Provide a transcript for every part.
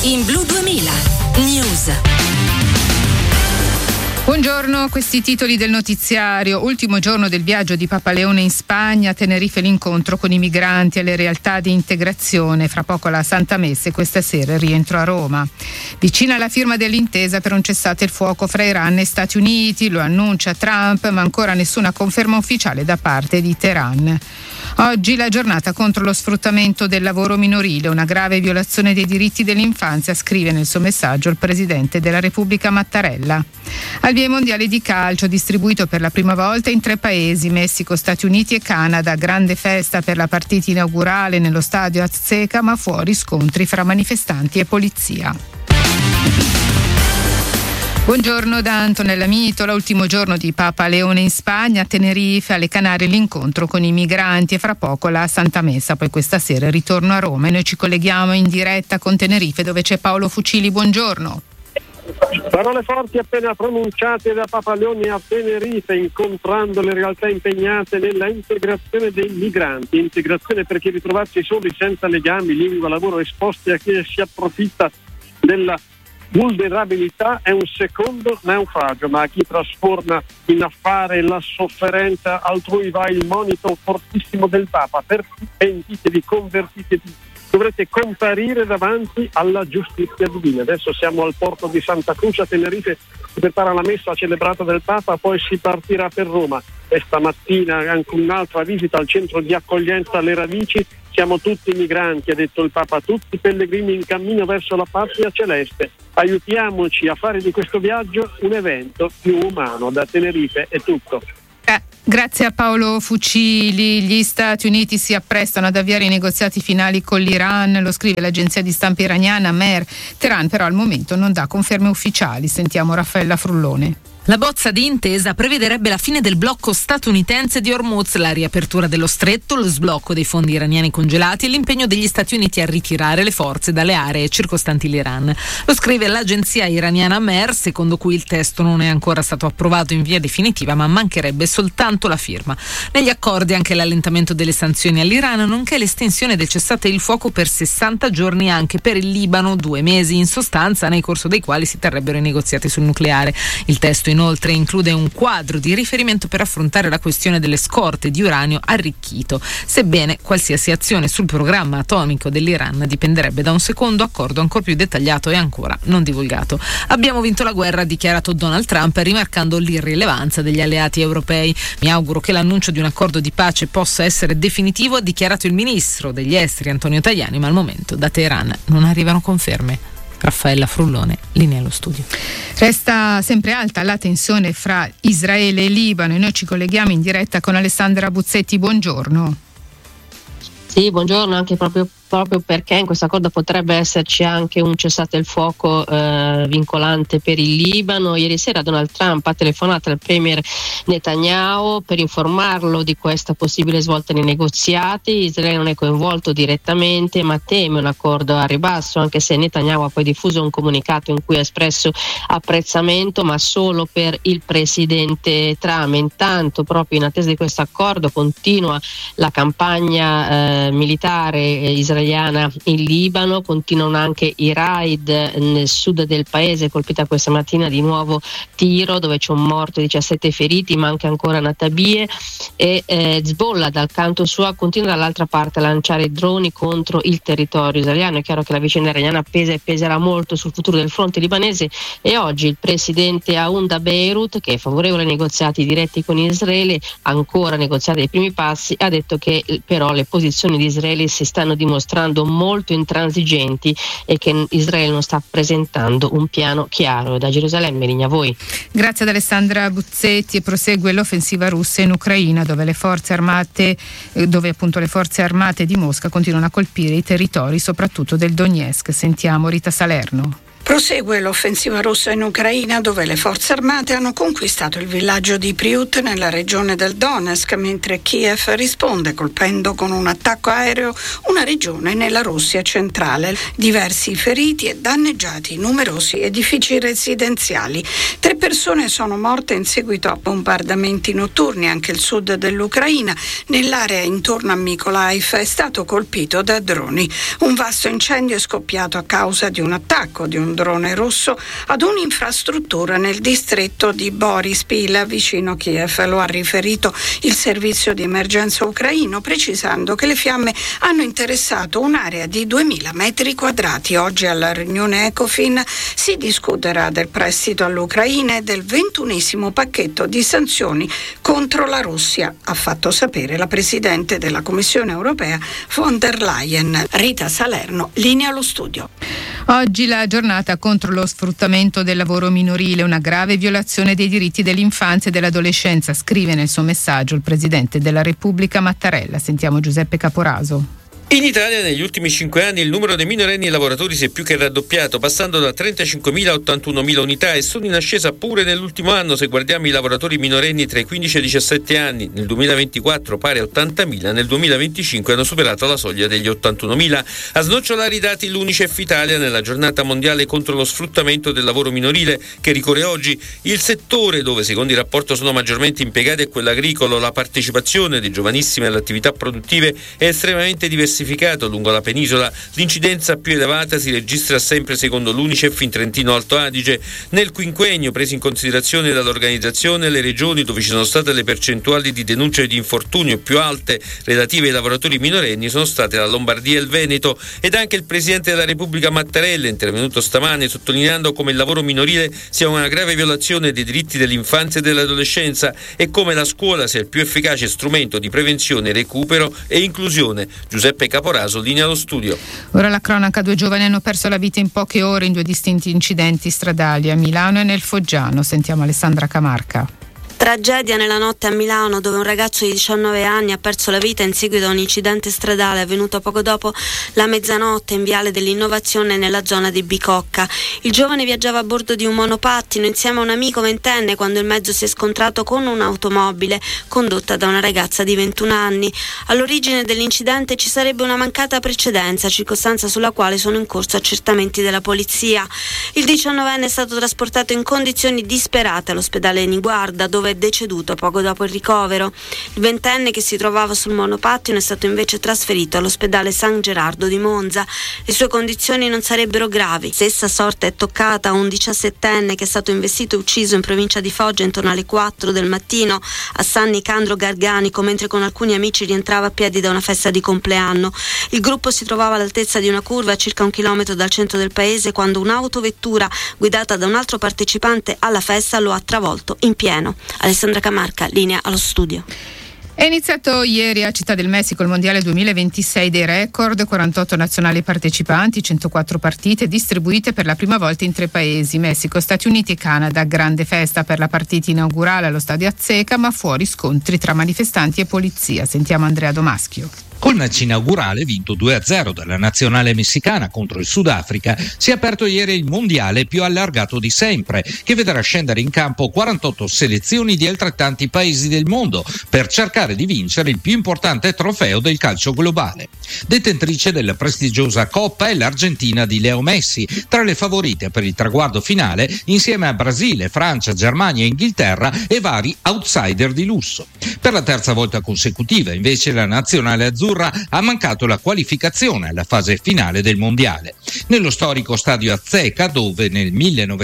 In Blu 2000 News. Buongiorno, questi i titoli del notiziario. Ultimo giorno del viaggio di Papa Leone in Spagna, a Tenerife l'incontro con i migranti e le realtà di integrazione. Fra poco la Santa Messa e questa sera il rientro a Roma. Vicina alla firma dell'intesa per un cessate il fuoco fra Iran e Stati Uniti, lo annuncia Trump, ma ancora nessuna conferma ufficiale da parte di Teheran. Oggi la giornata contro lo sfruttamento del lavoro minorile, una grave violazione dei diritti dell'infanzia, scrive nel suo messaggio il Presidente della Repubblica Mattarella. Al via ai mondiali di calcio, distribuito per la prima volta in 3 paesi, Messico, Stati Uniti e Canada, grande festa per la partita inaugurale nello stadio Azteca, ma fuori scontri fra manifestanti e polizia. Buongiorno da Antonella Mitola. Ultimo giorno di Papa Leone in Spagna, a Tenerife, alle Canarie l'incontro con i migranti e fra poco la Santa Messa, poi questa sera il ritorno a Roma e noi ci colleghiamo in diretta con Tenerife dove c'è Paolo Fucili. Buongiorno. Parole forti appena pronunciate da Papa Leone a Tenerife, incontrando le realtà impegnate nella integrazione dei migranti. Integrazione perché ritrovarsi soli, senza legami, lingua, lavoro, esposti a chi si approfitta della vulnerabilità è un secondo naufragio, ma a chi trasforma in affare la sofferenza altrui va il monito fortissimo del Papa: pentitevi, convertitevi, dovrete comparire davanti alla giustizia divina. Adesso siamo al porto di Santa Croce a Tenerife, si prepara la messa celebrata del Papa, poi si partirà per Roma e stamattina anche un'altra visita al centro di accoglienza alle Radici. Siamo tutti migranti, ha detto il Papa, tutti pellegrini in cammino verso la patria celeste. Aiutiamoci a fare di questo viaggio un evento più umano. Da Tenerife è tutto. Grazie a Paolo Fucili. Gli Stati Uniti si apprestano ad avviare i negoziati finali con l'Iran, lo scrive l'agenzia di stampa iraniana Mer. Teheran però al momento non dà conferme ufficiali. Sentiamo Raffaella Frullone. La bozza di intesa prevederebbe la fine del blocco statunitense di Hormuz, la riapertura dello stretto, lo sblocco dei fondi iraniani congelati e l'impegno degli Stati Uniti a ritirare le forze dalle aree circostanti l'Iran. Lo scrive l'agenzia iraniana Mer, secondo cui il testo non è ancora stato approvato in via definitiva, ma mancherebbe soltanto la firma. Negli accordi anche l'allentamento delle sanzioni all'Iran, nonché l'estensione del cessate il fuoco per 60 giorni anche per il Libano, 2 mesi in sostanza, nel corso dei quali si terrebbero i negoziati sul nucleare. Il testo inoltre include un quadro di riferimento per affrontare la questione delle scorte di uranio arricchito, sebbene qualsiasi azione sul programma atomico dell'Iran dipenderebbe da un secondo accordo ancora più dettagliato e ancora non divulgato. Abbiamo vinto la guerra, ha dichiarato Donald Trump, rimarcando l'irrilevanza degli alleati europei. Mi auguro che l'annuncio di un accordo di pace possa essere definitivo, ha dichiarato il ministro degli esteri Antonio Tajani, ma al momento da Teheran non arrivano conferme. Raffaella Frullone, linea allo studio. Resta sempre alta la tensione fra Israele e Libano e noi ci colleghiamo in diretta con Alessandra Buzzetti. Buongiorno. Sì, buongiorno, anche proprio perché in questo accordo potrebbe esserci anche un cessate il fuoco vincolante per il Libano. Ieri sera Donald Trump ha telefonato al premier Netanyahu per informarlo di questa possibile svolta nei negoziati. Israele non è coinvolto direttamente, ma teme un accordo a ribasso, anche se Netanyahu ha poi diffuso un comunicato in cui ha espresso apprezzamento, ma solo per il presidente Trump. Intanto, proprio in attesa di questo accordo, continua la campagna militare israeliana in Libano, continuano anche i raid nel sud del paese, colpita questa mattina di nuovo Tiro, dove c'è un morto e 17 feriti, ma anche ancora Natabie, e Hezbollah dal canto suo continua dall'altra parte a lanciare droni contro il territorio israeliano. È chiaro che la vicenda iraniana pesa e peserà molto sul futuro del fronte libanese, e oggi il presidente Aoun da Beirut, che è favorevole ai negoziati diretti con Israele, ancora negoziati ai primi passi, ha detto che però le posizioni di Israele si stanno dimostrando molto intransigenti e che Israele non sta presentando un piano chiaro. Da Gerusalemme, linea a voi. Grazie ad Alessandra Buzzetti. E prosegue l'offensiva russa in Ucraina, dove le forze armate di Mosca continuano a colpire i territori, soprattutto del Donetsk. Sentiamo Rita Salerno. Prosegue l'offensiva russa in Ucraina, dove le forze armate hanno conquistato il villaggio di Priut nella regione del Donetsk, mentre Kiev risponde colpendo con un attacco aereo una regione nella Russia centrale. Diversi feriti e danneggiati numerosi edifici residenziali. 3 persone sono morte in seguito a bombardamenti notturni. Anche il sud dell'Ucraina, nell'area intorno a Mykolaiv, è stato colpito da droni. Un vasto incendio è scoppiato a causa di un attacco di un drone russo ad un'infrastruttura nel distretto di Boryspil vicino Kiev. Lo ha riferito il servizio di emergenza ucraino, precisando che le fiamme hanno interessato un'area di 2000 metri quadrati. Oggi alla riunione Ecofin si discuterà del prestito all'Ucraina e del 21° pacchetto di sanzioni contro la Russia, ha fatto sapere la Presidente della Commissione europea von der Leyen. Rita Salerno, linea allo studio. Oggi la giornata contro lo sfruttamento del lavoro minorile, una grave violazione dei diritti dell'infanzia e dell'adolescenza, scrive nel suo messaggio il Presidente della Repubblica Mattarella. Sentiamo Giuseppe Caporaso. In Italia negli ultimi 5 anni il numero dei minorenni lavoratori si è più che raddoppiato, passando da 35.000 a 81.000 unità, e sono in ascesa pure nell'ultimo anno se guardiamo i lavoratori minorenni tra i 15 e i 17 anni. Nel 2024 pari a 80.000, nel 2025 hanno superato la soglia degli 81.000. A snocciolare i dati l'Unicef Italia nella giornata mondiale contro lo sfruttamento del lavoro minorile che ricorre oggi. Il settore dove secondo il rapporto sono maggiormente impiegati è quello agricolo. La partecipazione dei giovanissimi alle attività produttive è estremamente diversificata lungo la penisola. L'incidenza più elevata si registra sempre secondo l'Unicef in Trentino Alto Adige. Nel quinquennio presi in considerazione dall'organizzazione, le regioni dove ci sono state le percentuali di denuncia di infortunio più alte relative ai lavoratori minorenni sono state la Lombardia e il Veneto. Ed anche il Presidente della Repubblica Mattarella è intervenuto stamane sottolineando come il lavoro minorile sia una grave violazione dei diritti dell'infanzia e dell'adolescenza e come la scuola sia il più efficace strumento di prevenzione, recupero e inclusione. Giuseppe Caporaso, linea allo studio. Ora la cronaca: 2 giovani hanno perso la vita in poche ore in 2 distinti incidenti stradali a Milano e nel Foggiano. Sentiamo Alessandra Camarca. Tragedia nella notte a Milano, dove un ragazzo di 19 anni ha perso la vita in seguito a un incidente stradale avvenuto poco dopo la mezzanotte in Viale dell'Innovazione nella zona di Bicocca. Il giovane viaggiava a bordo di un monopattino insieme a un amico ventenne quando il mezzo si è scontrato con un'automobile condotta da una ragazza di 21 anni. All'origine dell'incidente ci sarebbe una mancata precedenza, circostanza sulla quale sono in corso accertamenti della polizia. Il 19enne è stato trasportato in condizioni disperate all'ospedale Niguarda, dove è deceduto poco dopo il ricovero. Il ventenne, che si trovava sul monopattino, è stato invece trasferito all'ospedale San Gerardo di Monza. Le sue condizioni non sarebbero gravi. Stessa sorte è toccata a un 17enne che è stato investito e ucciso in provincia di Foggia intorno alle 4 del mattino a San Nicandro Garganico, mentre con alcuni amici rientrava a piedi da una festa di compleanno. Il gruppo si trovava all'altezza di una curva a circa 1 chilometro dal centro del paese quando un'autovettura guidata da un altro partecipante alla festa lo ha travolto in pieno. Alessandra Camarca, linea allo studio. È iniziato ieri a Città del Messico il Mondiale 2026 dei record, 48 nazionali partecipanti, 104 partite distribuite per la prima volta in 3 paesi, Messico, Stati Uniti e Canada. Grande festa per la partita inaugurale allo Stadio Azteca, ma fuori scontri tra manifestanti e polizia. Sentiamo Andrea Domaschio. Col match inaugurale vinto 2-0 dalla nazionale messicana contro il Sudafrica, si è aperto ieri il mondiale più allargato di sempre, che vedrà scendere in campo 48 selezioni di altrettanti paesi del mondo per cercare di vincere il più importante trofeo del calcio globale. Detentrice della prestigiosa Coppa è l'Argentina di Leo Messi, tra le favorite per il traguardo finale insieme a Brasile, Francia, Germania, Inghilterra e vari outsider di lusso. Per la terza volta consecutiva, invece, la nazionale azzurra ha mancato la qualificazione alla fase finale del mondiale. Nello storico stadio Azteca, dove nel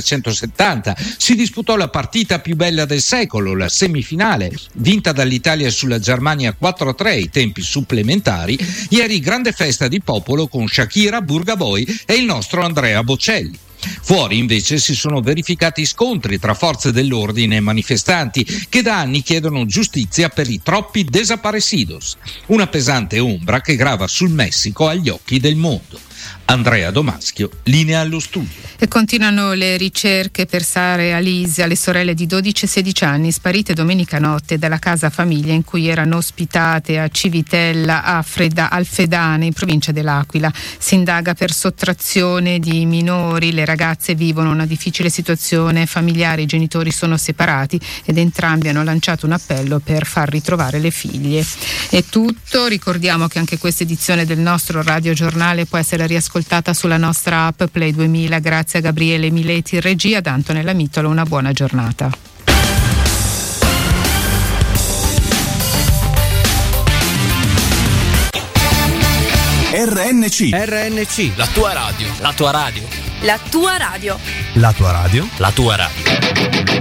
1970 si disputò la partita più bella del secolo, la semifinale, vinta dall'Italia sulla Germania 4-3 ai tempi supplementari, ieri grande festa di popolo con Shakira, Burga Boy e il nostro Andrea Bocelli. Fuori invece si sono verificati scontri tra forze dell'ordine e manifestanti che da anni chiedono giustizia per i troppi desaparecidos, una pesante ombra che grava sul Messico agli occhi del mondo. Andrea Domaschio, linea allo studio. E continuano le ricerche per Sara e Alisia, le sorelle di 12 e 16 anni sparite domenica notte dalla casa famiglia in cui erano ospitate a Civitella Alfedane, in provincia dell'Aquila. Si indaga per sottrazione di minori. Le ragazze vivono una difficile situazione familiare, i genitori sono separati ed entrambi hanno lanciato un appello per far ritrovare le figlie. È tutto, ricordiamo che anche questa edizione del nostro radiogiornale può essere riascoltata sulla nostra app Play 2000. Grazie a Gabriele Mileti in regia, da Antonella Mitolo, una buona giornata. RNC, la tua radio. La tua radio. La tua radio.